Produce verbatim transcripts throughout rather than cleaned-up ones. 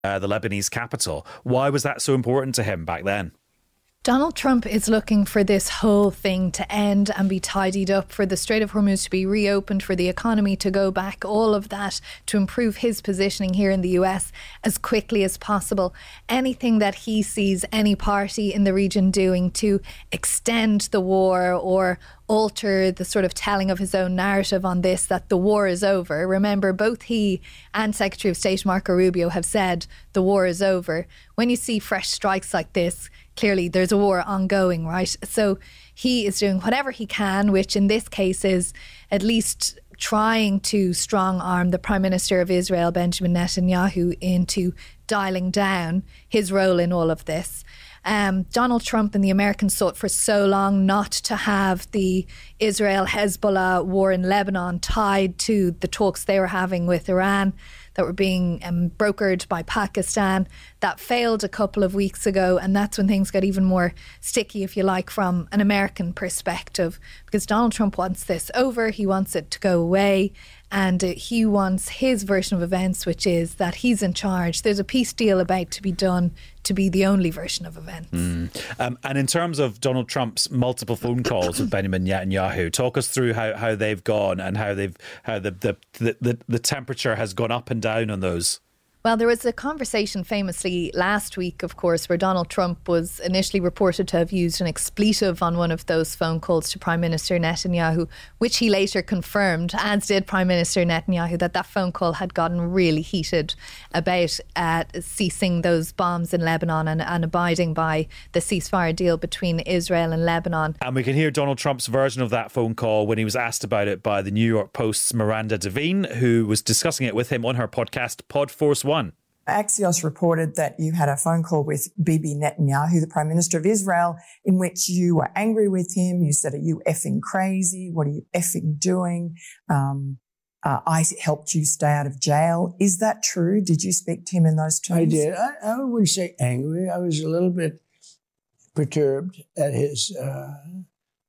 uh, the Lebanese capital. Why was that so important to him back then? Donald Trump is looking for this whole thing to end and be tidied up, for the Strait of Hormuz to be reopened, for the economy to go back, all of that to improve his positioning here in the U S as quickly as possible. Anything that he sees any party in the region doing to extend the war or alter the sort of telling of his own narrative on this, that the war is over. Remember, both he and Secretary of State Marco Rubio have said the war is over. When you see fresh strikes like this, clearly there's a war ongoing, right? So he is doing whatever he can, which in this case is at least trying to strong arm the Prime Minister of Israel, Benjamin Netanyahu, into dialing down his role in all of this. Um, Donald Trump and the Americans sought for so long not to have the Israel-Hezbollah war in Lebanon tied to the talks they were having with Iran that were being um, brokered by Pakistan. That failed a couple of weeks ago, and that's when things got even more sticky, if you like, from an American perspective, because Donald Trump wants this over, he wants it to go away, and uh, he wants his version of events, which is that he's in charge. There's a peace deal about to be done to be the only version of events. Mm. Um, and in terms of Donald Trump's multiple phone calls with Benjamin Netanyahu, talk us through how, how they've gone and how they've how the the, the the the temperature has gone up and down on those. Well, there was a conversation famously last week, of course, where Donald Trump was initially reported to have used an expletive on one of those phone calls to Prime Minister Netanyahu, which he later confirmed, as did Prime Minister Netanyahu, that that phone call had gotten really heated about uh, ceasing those bombs in Lebanon and, and abiding by the ceasefire deal between Israel and Lebanon. And we can hear Donald Trump's version of that phone call when he was asked about it by the New York Post's Miranda Devine, who was discussing it with him on her podcast, Pod Force One. Axios reported that you had a phone call with Bibi Netanyahu, the Prime Minister of Israel, in which you were angry with him. You said, "Are you effing crazy? What are you effing doing? Um, uh, I helped you stay out of jail." Is that true? Did you speak to him in those terms? I did. I, I wouldn't say angry. I was a little bit perturbed at his uh,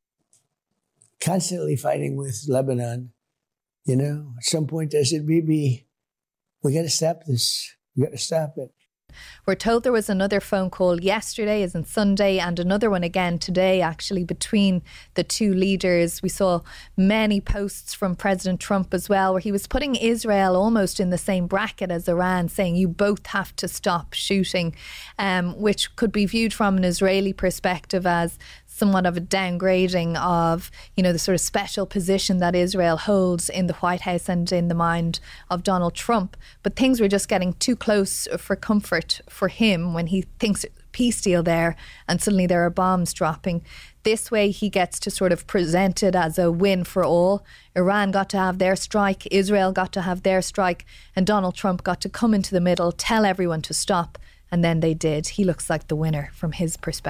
constantly fighting with Lebanon. You know, at some point I said, "Bibi, we got to stop this. We got to stop it." We're told there was another phone call yesterday, as in Sunday, and another one again today, actually, between the two leaders. We saw many posts from President Trump as well, where he was putting Israel almost in the same bracket as Iran, saying you both have to stop shooting, um, which could be viewed from an Israeli perspective as somewhat of a downgrading of, you know, the sort of special position that Israel holds in the White House and in the mind of Donald Trump. But things were just getting too close for comfort for him when he thinks peace deal there and suddenly there are bombs dropping. This way he gets to sort of present it as a win for all. Iran got to have their strike, Israel got to have their strike, and Donald Trump got to come into the middle, tell everyone to stop, and then they did. He looks like the winner from his perspective.